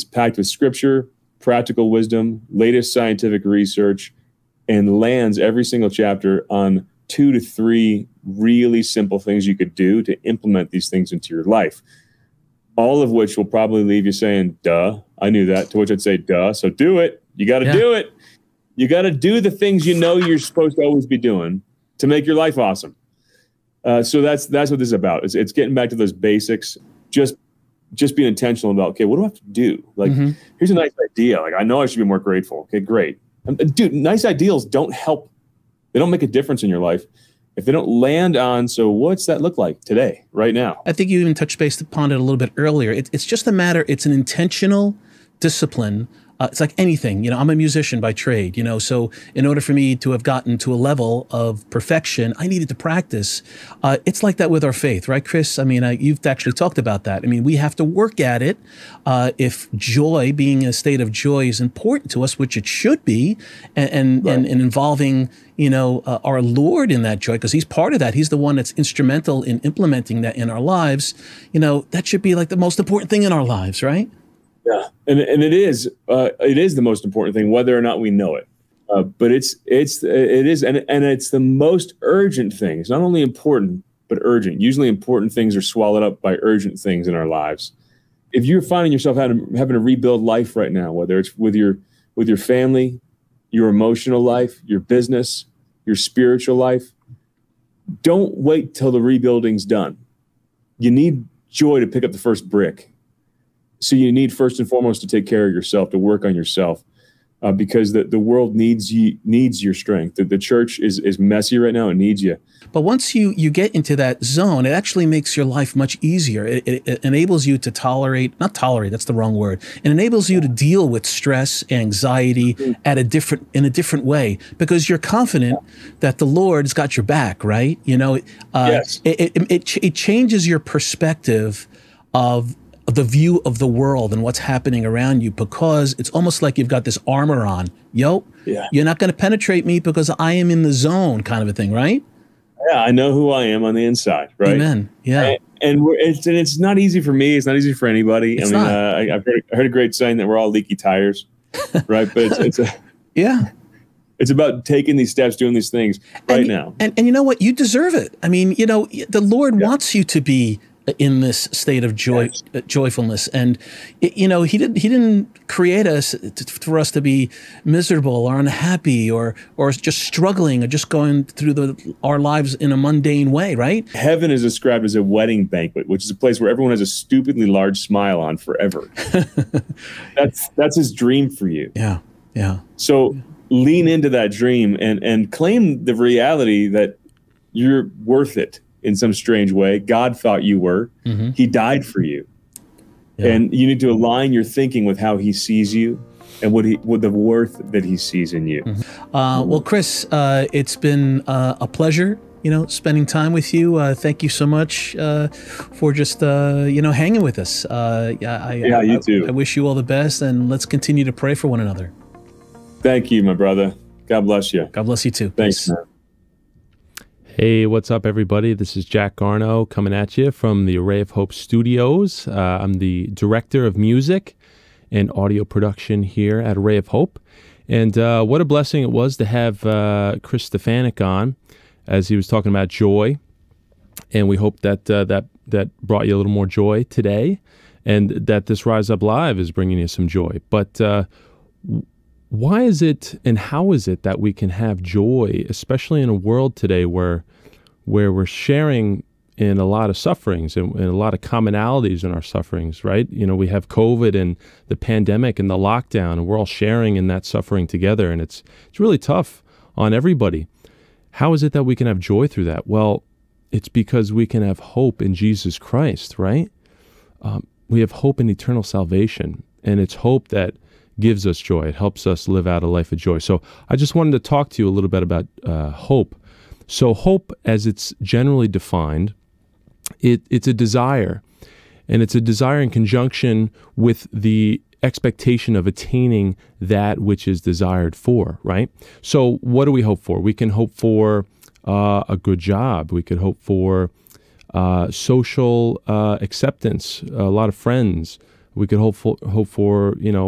packed with scripture, practical wisdom, latest scientific research, and lands every single chapter on 2 to 3 really simple things you could do to implement these things into your life. All of which will probably leave you saying, duh, I knew that. To which I'd say, duh, so do it. You got to do it. You got to do the things you know you're supposed to always be doing to make your life awesome. So that's what this is about. It's getting back to those basics. Just being intentional about, okay, what do I have to do? Like, here's a nice idea. Like, I know I should be more grateful. Okay, great. Dude, nice ideals don't help. They don't make a difference in your life if they don't land on, so what's that look like today, right now? I think you even touched base upon it a little bit earlier. It's just a matter, it's an intentional discipline. It's like anything, I'm a musician by trade, so in order for me to have gotten to a level of perfection, I needed to practice. It's like that with our faith, right, Chris? I mean, you've actually talked about that. I mean, we have to work at it. If joy, being in a state of joy is important to us, which it should be, and involving, our Lord in that joy, because he's part of that. He's the one that's instrumental in implementing that in our lives. That should be like the most important thing in our lives, right? Yeah, and it is the most important thing, whether or not we know it. But it is, and it's the most urgent thing. It's not only important, but urgent. Usually, important things are swallowed up by urgent things in our lives. If you're finding yourself having to rebuild life right now, whether it's with your family, your emotional life, your business, your spiritual life, don't wait till the rebuilding's done. You need joy to pick up the first brick. So you need first and foremost to take care of yourself, to work on yourself, because the world needs your strength. The church is messy right now. It needs you. But once you get into that zone, it actually makes your life much easier. It enables you to not tolerate, that's the wrong word. It enables you to deal with stress, anxiety in a different way, because you're confident that the Lord's got your back, right? Yes. It changes your perspective of the view of the world and what's happening around you, because it's almost like you've got this armor on. You're not going to penetrate me because I am in the zone, kind of a thing, right? Yeah, I know who I am on the inside, right? Amen. Yeah. And it's not easy for me. It's not easy for anybody. It's I've heard a great saying that we're all leaky tires, right? But it's about taking these steps, doing these things now. And you know what? You deserve it. I mean, the Lord wants you to be in this state of joy, joyfulness, and He didn't create us for us to be miserable or unhappy or just struggling or just going through our lives in a mundane way, right? Heaven is described as a wedding banquet, which is a place where everyone has a stupidly large smile on forever. That's His dream for you. Yeah. So lean into that dream and claim the reality that you're worth it. In some strange way, God thought you were. Mm-hmm. He died for you. Yeah. And you need to align your thinking with how He sees you and with the worth that He sees in you. Mm-hmm. Well, Chris, it's been a pleasure, spending time with you. Thank you so much for just, hanging with us. You too. I wish you all the best, and let's continue to pray for one another. Thank you, my brother. God bless you. God bless you too. Thanks, man. Hey, what's up, everybody? This is Jack Garno coming at you from the Array of Hope Studios. I'm the director of music and audio production here at Array of Hope. And what a blessing it was to have Chris Stefanick on as he was talking about joy. And we hope that that brought you a little more joy today, and that this Rise Up Live is bringing you some joy. But why is it and how is it that we can have joy, especially in a world today where we're sharing in a lot of sufferings and a lot of commonalities in our sufferings, right? We have COVID and the pandemic and the lockdown, and we're all sharing in that suffering together, and it's really tough on everybody. How is it that we can have joy through that? Well, it's because we can have hope in Jesus Christ, right? We have hope in eternal salvation, and it's hope that gives us joy. It helps us live out a life of joy. So I just wanted to talk to you a little bit about hope. So hope, as it's generally defined, it's a desire, and it's a desire in conjunction with the expectation of attaining that which is desired for, right? So what do we hope for? We can hope for a good job. We could hope for social acceptance, a lot of friends. we could hope for